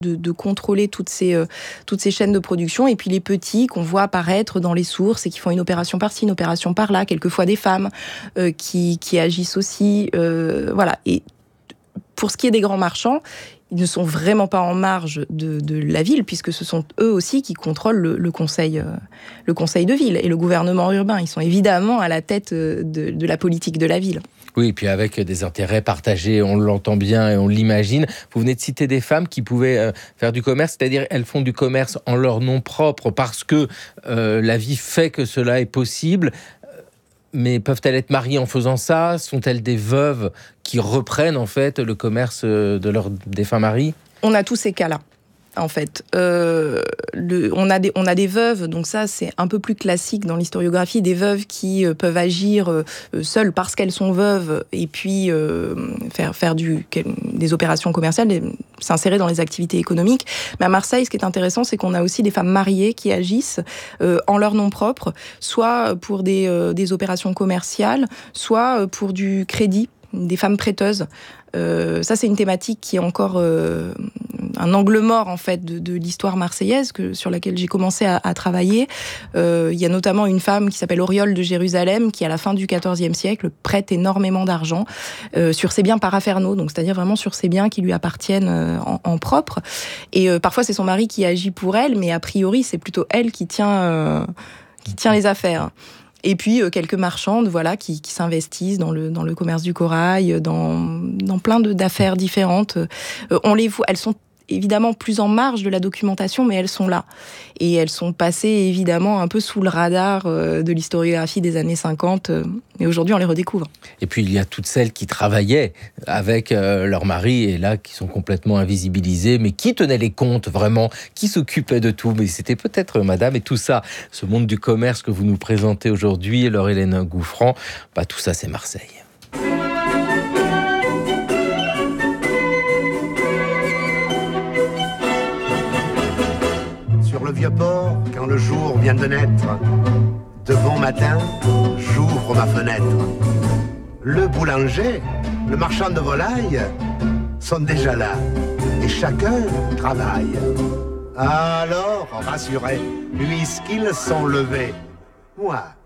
de contrôler toutes ces chaînes de production, et puis les petits qu'on voit apparaître dans les sources et qui font une opération par-ci, une opération par-là, quelquefois des femmes qui agissent aussi. Voilà. Et pour ce qui est des grands marchands, ils ne sont vraiment pas en marge de la ville, puisque ce sont eux aussi qui contrôlent le conseil de ville et le gouvernement urbain. Ils sont évidemment à la tête de la politique de la ville. Oui, et puis avec des intérêts partagés, on l'entend bien et on l'imagine. Vous venez de citer des femmes qui pouvaient faire du commerce, c'est-à-dire elles font du commerce en leur nom propre parce que la vie fait que cela est possible. Mais peuvent-elles être mariées en faisant ça ? Sont-elles des veuves qui reprennent en fait le commerce de leurs défunts maris ? On a tous ces cas-là. En fait, on a des veuves, donc ça c'est un peu plus classique dans l'historiographie, des veuves qui peuvent agir seules parce qu'elles sont veuves et puis faire des opérations commerciales, s'insérer dans les activités économiques. Mais à Marseille, ce qui est intéressant, c'est qu'on a aussi des femmes mariées qui agissent en leur nom propre, soit pour des opérations commerciales, soit pour du crédit, des femmes prêteuses. Ça, c'est une thématique qui est encore un angle mort en fait de l'histoire marseillaise sur laquelle j'ai commencé à travailler. Il y a notamment une femme qui s'appelle Auriole de Jérusalem qui, à la fin du XIVe siècle, prête énormément d'argent sur ses biens paraphernaux, donc c'est-à-dire vraiment sur ses biens qui lui appartiennent en propre. Et parfois, c'est son mari qui agit pour elle, mais a priori, c'est plutôt elle qui tient les affaires. Et puis quelques marchandes, voilà, qui s'investissent dans le commerce du corail, dans plein d'affaires différentes. On les voit, elles sont évidemment plus en marge de la documentation, mais elles sont là. Et elles sont passées évidemment un peu sous le radar de l'historiographie des années 50. Mais aujourd'hui, on les redécouvre. Et puis, il y a toutes celles qui travaillaient avec leur mari et là, qui sont complètement invisibilisées, mais qui tenaient les comptes vraiment, qui s'occupaient de tout. Mais c'était peut-être madame. Et tout ça, ce monde du commerce que vous nous présentez aujourd'hui, Laure-Hélène Gouffran, tout ça, c'est Marseille. Sur le vieux port, quand le jour vient de naître, de bon matin, j'ouvre ma fenêtre. Le boulanger, le marchand de volailles sont déjà là et chacun travaille. Alors, rassurés, puisqu'ils sont levés, moi,